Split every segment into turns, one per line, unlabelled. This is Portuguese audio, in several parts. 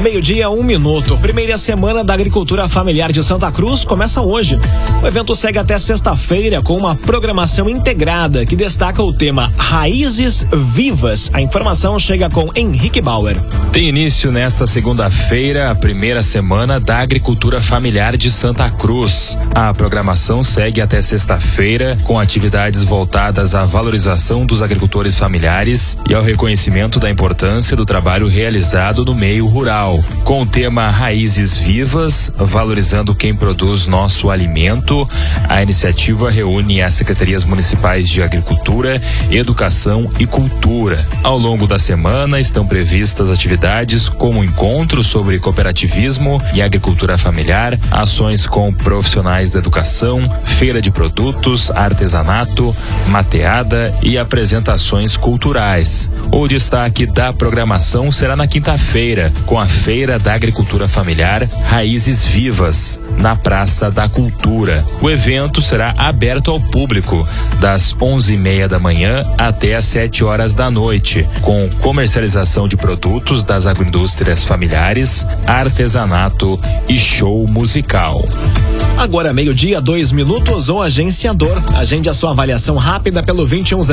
Meio-dia, 1 minuto. Primeira semana da Agricultura Familiar de Santa Cruz começa hoje. O evento segue até sexta-feira com uma programação integrada que destaca o tema Raízes Vivas. A informação chega com Henrique Bauer.
Tem início nesta segunda-feira a primeira semana da Agricultura Familiar de Santa Cruz. A programação segue até sexta-feira com atividades voltadas à valorização dos agricultores familiares e ao reconhecimento da importância do trabalho realizado no meio rural. Com o tema Raízes Vivas, valorizando quem produz nosso alimento, a iniciativa reúne as secretarias municipais de Agricultura, Educação e Cultura. Ao longo da semana estão previstas atividades como encontros sobre cooperativismo e agricultura familiar, ações com profissionais da educação, feira de produtos, artesanato, mateada e apresentações culturais. O destaque da programação será na quinta-feira, com a Feira da Agricultura Familiar Raízes Vivas, na Praça da Cultura. O evento será aberto ao público, das 11h30 da manhã até às 7h da noite, com comercialização de produtos das agroindústrias familiares, artesanato e show musical.
Agora, meio-dia, 2 minutos, o agenciador. Agende a sua avaliação rápida pelo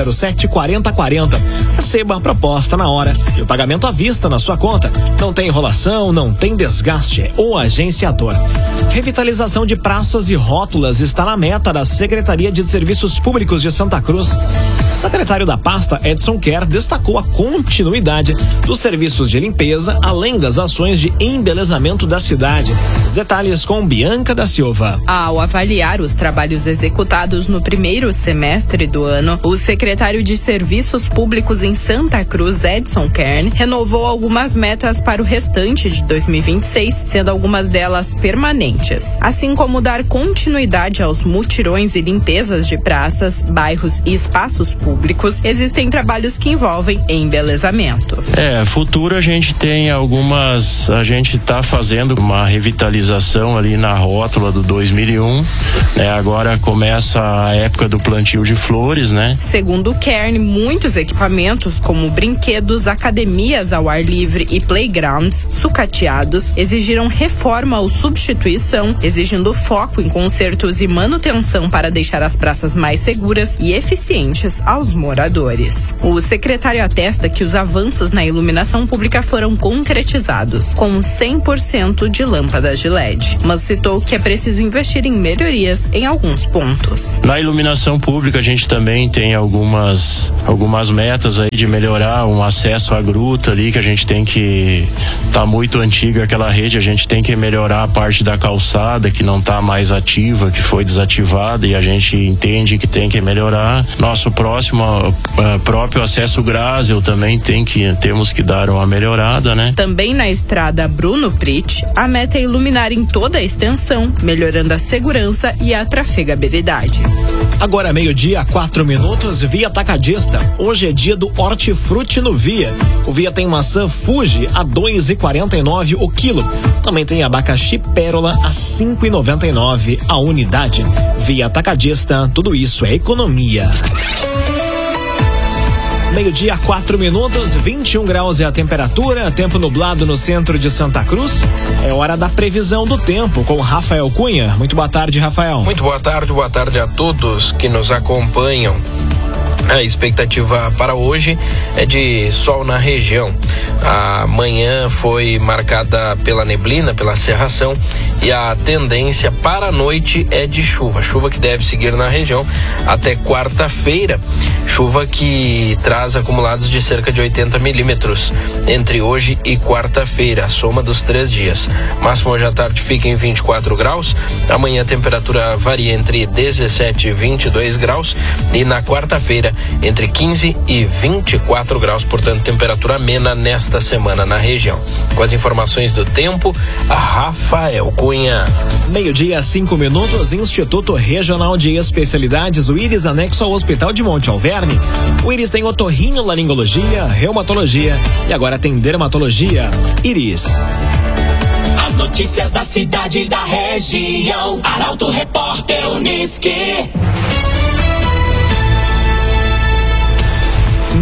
2107-4040. Receba a proposta na hora e o pagamento à vista na sua conta. Não tem enrolação, não tem desgaste. É o agenciador. Revitalização de praças e rótulas está na meta da Secretaria de Serviços Públicos de Santa Cruz. O secretário da pasta, Edson Kerr, destacou a continuidade dos serviços de limpeza, além das ações de embelezamento da cidade. Os detalhes com Bianca da Silva.
Ao avaliar os trabalhos executados no primeiro semestre do ano, o secretário de Serviços Públicos em Santa Cruz, Edson Kern, renovou algumas metas para o restante de 2026, sendo algumas delas permanentes, assim como dar continuidade aos mutirões e limpezas de praças, bairros e espaços públicos. Existem trabalhos que envolvem embelezamento.
Futuro a gente tem algumas, a gente está fazendo uma revitalização ali na rótula do 2001, né? Agora começa a época do plantio de flores, né?
Segundo o Kern, muitos equipamentos como brinquedos, academias ao ar livre e playgrounds sucateados exigiram reforma ou substituição, exigindo foco em consertos e manutenção para deixar as praças mais seguras e eficientes aos moradores. O secretário atesta que os avanços na iluminação pública foram concretizados, com 100% de lâmpadas de LED, mas citou que é preciso investir em melhorias em alguns pontos.
Na iluminação pública a gente também tem algumas metas aí de melhorar um acesso à gruta ali, que a gente tem que tá muito antiga aquela rede, a gente tem que melhorar a parte da calçada que não tá mais ativa, que foi desativada, e a gente entende que tem que melhorar. Nosso próprio acesso Grásel também temos que dar uma melhorada, né?
Também na estrada Bruno Prit, a meta é iluminar em toda a extensão, melhorando a segurança e a trafegabilidade.
Agora, meio-dia, 4 minutos, Via Atacadista. Hoje é dia do hortifruti no Via. O Via tem maçã Fuji a 2,49 o quilo. Também tem abacaxi Pérola a 5,99 a unidade. Via Atacadista, tudo isso é economia. Meio-dia, 4 minutos, 21 graus é a temperatura, tempo nublado no centro de Santa Cruz. É hora da previsão do tempo com Rafael Cunha. Muito boa tarde, Rafael.
Muito boa tarde a todos que nos acompanham. A expectativa para hoje é de sol na região. A manhã foi marcada pela neblina, pela cerração, e a tendência para a noite é de chuva que deve seguir na região até quarta-feira. Chuva que traz acumulados de cerca de 80 milímetros entre hoje e quarta-feira, a soma dos 3 dias. Máximo hoje à tarde fica em 24 graus, amanhã a temperatura varia entre 17 e 22 graus e na quarta-feira entre 15 e 24 graus, portanto temperatura amena nesta semana na região. Com as informações do tempo, a Rafael Cunha.
Meio-dia, 5 minutos, Instituto Regional de Especialidades, o Íris, anexo ao Hospital de Monte Alverne. O Íris tem otorrinolaringologia, reumatologia e agora tem dermatologia. Íris.
As notícias da cidade e da região. Arauto Repórter Unisque.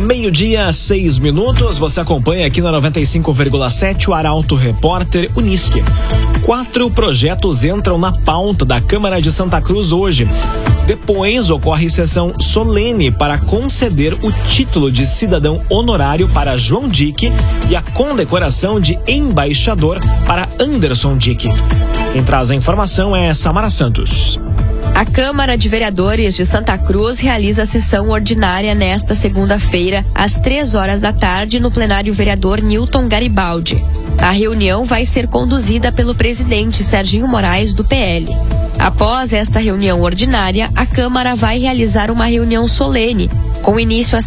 Meio-dia, 6 minutos. Você acompanha aqui na 95,7 o Arauto Repórter Unisque. 4 projetos entram na pauta da Câmara de Santa Cruz hoje. Depois ocorre sessão solene para conceder o título de cidadão honorário para João Dick e a condecoração de embaixador para Anderson Dick. Quem traz a informação é Samara Santos.
A Câmara de Vereadores de Santa Cruz realiza a sessão ordinária nesta segunda-feira, às 3 da tarde, no plenário vereador Newton Garibaldi. A reunião vai ser conduzida pelo presidente Serginho Moraes, do PL. Após esta reunião ordinária, a Câmara vai realizar uma reunião solene, com início às